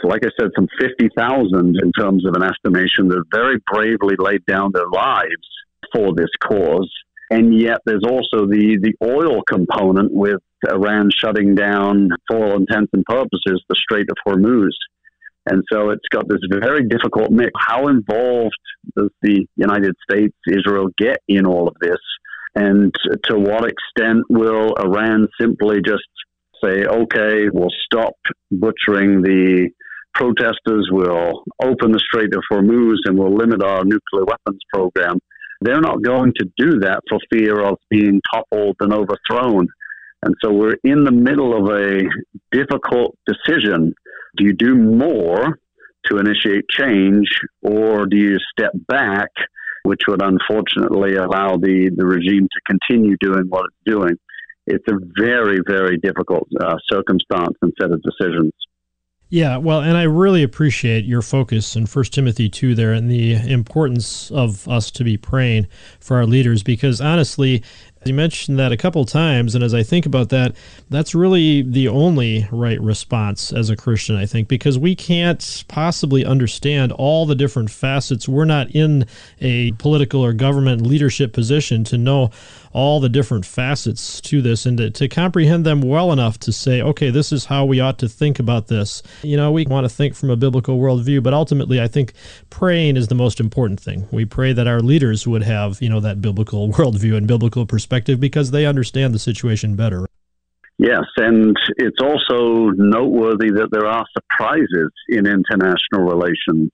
like I said, some 50,000 in terms of an estimation that very bravely laid down their lives for this cause. And yet there's also the oil component with Iran shutting down, for all intents and purposes, the Strait of Hormuz. And so it's got this very difficult mix. How involved does the United States, Israel get in all of this? And to what extent will Iran simply just say, okay, we'll stop butchering the protesters, we'll open the Strait of Hormuz, and we'll limit our nuclear weapons program? They're not going to do that for fear of being toppled and overthrown. And so we're in the middle of a difficult decision. Do you do more to initiate change, or do you step back, which would unfortunately allow the regime to continue doing what it's doing? It's a very, very difficult circumstance and set of decisions. Yeah, well, and I really appreciate your focus in 1 Timothy 2 there and the importance of us to be praying for our leaders, because honestly, you mentioned that a couple times, and as I think about that, that's really the only right response as a Christian, I think, because we can't possibly understand all the different facets. We're not in a political or government leadership position to know all the different facets to this and to comprehend them well enough to say, okay, this is how we ought to think about this. You know, we want to think from a biblical worldview, but ultimately I think praying is the most important thing. We pray that our leaders would have, that biblical worldview and biblical perspective because they understand the situation better. Yes, and it's also noteworthy that there are surprises in international relations.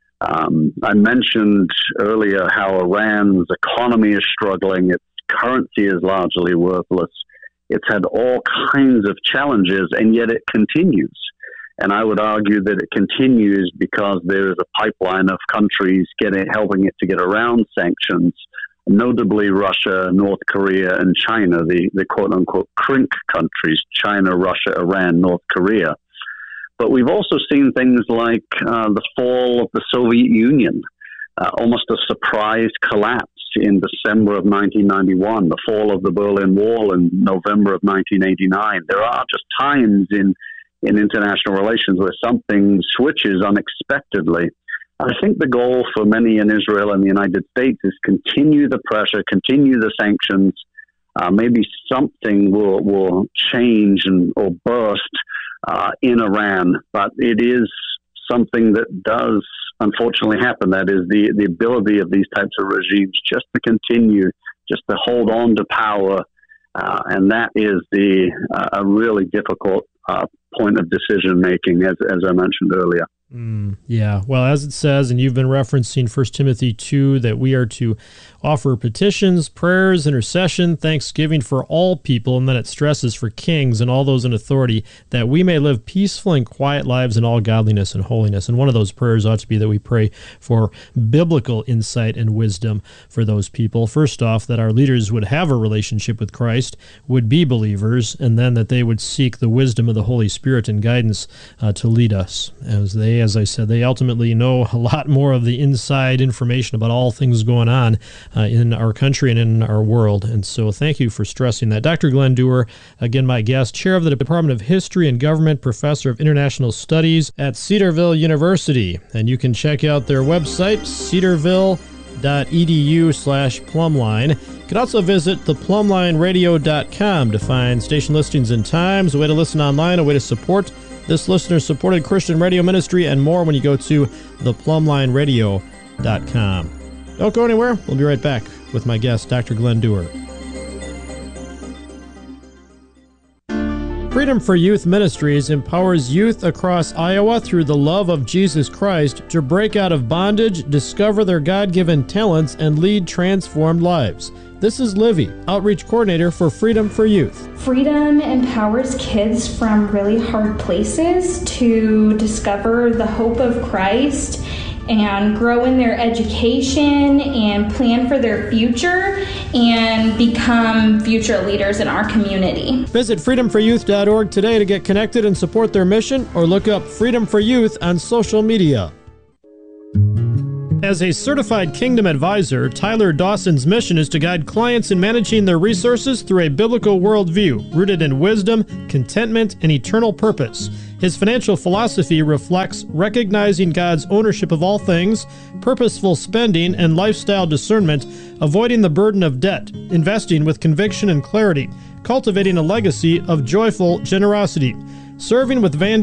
I mentioned earlier how Iran's economy is struggling. Its currency is largely worthless. It's had all kinds of challenges, and yet it continues. And I would argue that it continues because there is a pipeline of countries helping it to get around sanctions, notably Russia, North Korea, and China, the quote-unquote CRINC countries, China, Russia, Iran, North Korea. But we've also seen things like the fall of the Soviet Union, almost a surprise collapse in December of 1991, the fall of the Berlin Wall in November of 1989. There are just times in international relations where something switches unexpectedly. I think the goal for many in Israel and the United States is continue the pressure, continue the sanctions. Maybe something will change or burst in Iran, but it is something that does unfortunately happen. That is the ability of these types of regimes just to continue, just to hold on to power, and that is a really difficult point of decision making, as I mentioned earlier. Yeah, well, as it says, and you've been referencing 1 Timothy 2, that we are to offer petitions, prayers, intercession, thanksgiving for all people, and then it stresses for kings and all those in authority, that we may live peaceful and quiet lives in all godliness and holiness. And one of those prayers ought to be that we pray for biblical insight and wisdom for those people. First off, that our leaders would have a relationship with Christ, would be believers, and then that they would seek the wisdom of the Holy Spirit and guidance to lead us, as I said, they ultimately know a lot more of the inside information about all things going on in our country and in our world. And so thank you for stressing that. Dr. Glenn Dewar, again, my guest, chair of the Department of History and Government, professor of international studies at Cedarville University. And you can check out their website, cedarville.edu/plumline. You can also visit theplumlineradio.com to find station listings and times, a way to listen online, a way to support this listener-supported Christian radio ministry, and more when you go to theplumlineradio.com. Don't go anywhere. We'll be right back with my guest, Dr. Glenn Dewar. Freedom for Youth Ministries empowers youth across Iowa through the love of Jesus Christ to break out of bondage, discover their God-given talents, and lead transformed lives. This is Livy, Outreach Coordinator for Freedom for Youth. Freedom empowers kids from really hard places to discover the hope of Christ and grow in their education and plan for their future and become future leaders in our community. Visit freedomforyouth.org today to get connected and support their mission, or look up Freedom for Youth on social media. As a certified Kingdom advisor, Tyler Dawson's mission is to guide clients in managing their resources through a biblical worldview rooted in wisdom, contentment, and eternal purpose. His financial philosophy reflects recognizing God's ownership of all things, purposeful spending, and lifestyle discernment, avoiding the burden of debt, investing with conviction and clarity, cultivating a legacy of joyful generosity, serving with Van